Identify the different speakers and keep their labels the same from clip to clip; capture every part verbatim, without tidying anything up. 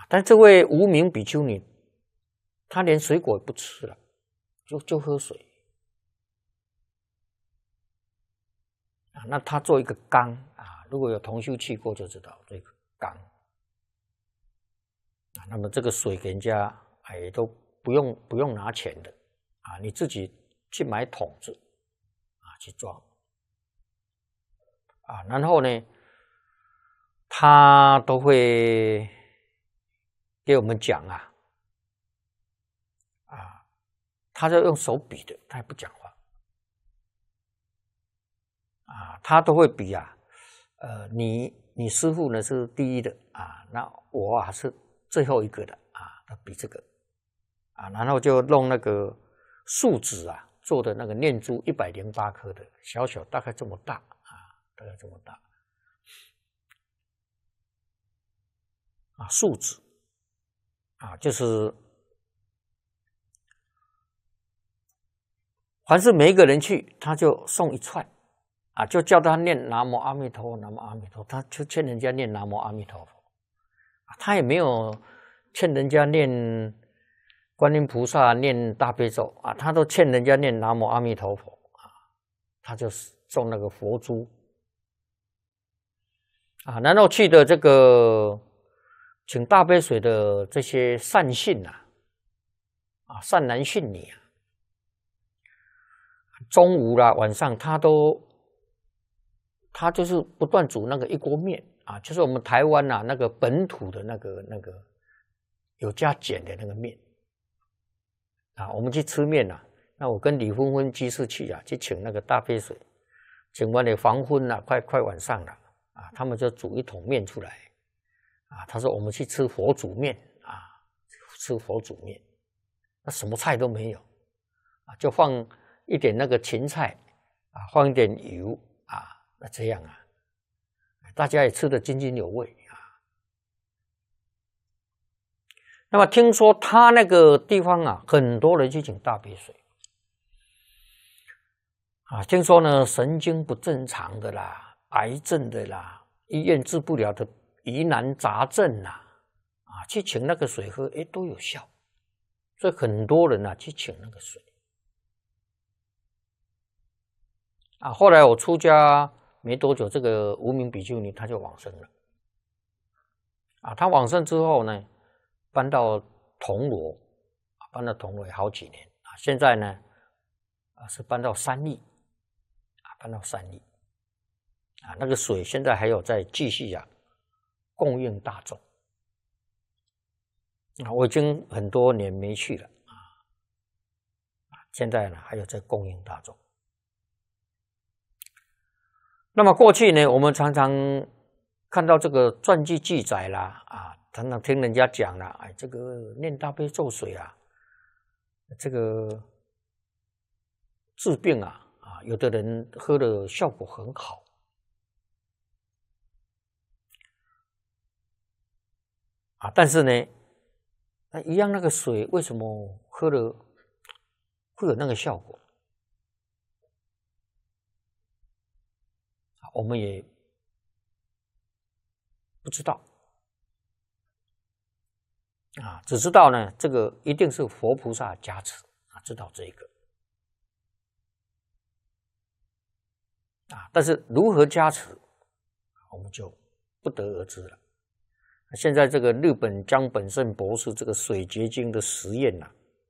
Speaker 1: 但这位无名比丘尼，他连水果也不吃了，就就喝水。啊，那他做一个缸啊，如果有同修去过就知道这个缸。啊，那么这个水给人家也都不用不用拿钱的啊，你自己去买桶子啊去装啊，然后呢，他都会给我们讲啊啊，他就用手比的，他也不讲话啊，他都会比啊，呃，你你师父呢是第一的啊，那我啊是最后一个的啊，他比这个啊，然后就弄那个树脂啊做的那个念珠一百零八颗的，小小大概这么大啊，大概这么大啊，树脂啊，就是凡是每一个人去，他就送一串啊，就叫他念南无阿弥陀佛，南无阿弥陀佛，他就劝人家念南无阿弥陀佛，啊，他也没有劝人家念观音菩萨、念大悲咒啊，他都劝人家念南无阿弥陀佛啊，他就送那个佛珠啊，然后去的这个请大杯水的这些善信啊，啊善男信女啊，中午啦晚上他都他就是不断煮那个一锅面啊，就是我们台湾啊那个本土的那个那个有加碱的那个面啊，我们去吃面啊，那我跟李芬芬居士去啊，去请那个大杯水，请完了黄昏了，快快晚上了啊，他们就煮一桶面出来啊，他说我们去吃佛煮面啊，吃佛煮面，那什么菜都没有啊，就放一点那个芹菜啊，放一点油啊，那这样啊，大家也吃得津津有味啊。那么听说他那个地方啊，很多人去请大杯水啊，听说呢神经不正常的啦，癌症的啦，医院治不了的疑难杂症啦，啊，去请那个水喝，诶，都有效，所以很多人啊去请那个水啊。后来我出家没多久，这个无名比丘尼他就往生了啊。他往生之后呢，搬到铜锣，搬到铜锣也好几年啊。现在呢，啊是搬到三义，啊搬到三义，啊那个水现在还有在继续啊供应大众啊。我已经很多年没去了啊，现在呢还有在供应大众。那么过去呢，我们常常看到这个传记记载啦，啊，常常听人家讲啦，哎，这个念大悲咒水啊，这个治病啊，啊，有的人喝的效果很好，啊，但是呢，那一样那个水为什么喝了会有那个效果？我们也不知道啊，只知道呢，这个一定是佛菩萨加持啊，知道这一个啊，但是如何加持，我们就不得而知了。现在这个日本江本胜博士这个水结晶的实验呐、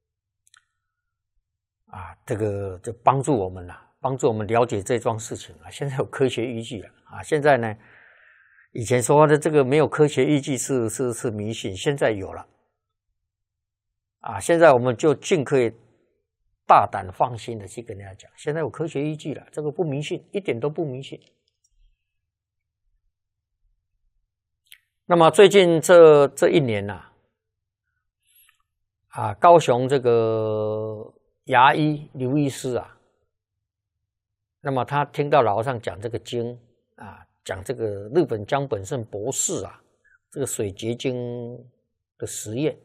Speaker 1: 啊，啊，这个就帮助我们了、啊，帮助我们了解这桩事情啊。现在有科学依据了啊，现在呢，以前说的这个没有科学依据是是是迷信，现在有了啊。现在我们就尽可以大胆放心的去跟人家讲，现在有科学依据了，这个不迷信，一点都不迷信。那么最近这这一年呐、啊，啊，高雄这个牙医刘医师啊，那么他听到老和尚讲这个经啊，讲这个日本江本胜博士啊，这个水结晶的实验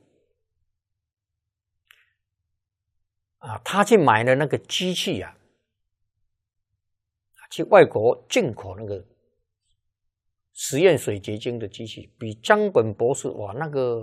Speaker 1: 啊，他去买了那个机器啊，去外国进口那个实验水结晶的机器，比江本博士哇那个